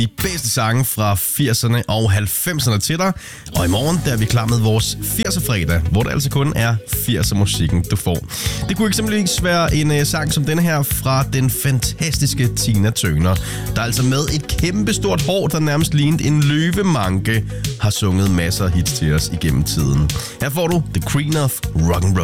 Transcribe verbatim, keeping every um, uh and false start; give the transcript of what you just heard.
De bedste sange fra firserne og halvfemserne til dig. Og i morgen, der er vi klar med vores firser-fredag, hvor det altså kun er firser-musikken, du får. Det kunne eksempelvis være en uh, sang som denne her fra den fantastiske Tina Turner, der altså med et kæmpestort hår, der nærmest lignede en løvemanke, har sunget masser af hits til os igennem tiden. Her får du The Queen of Rock'n'Roll.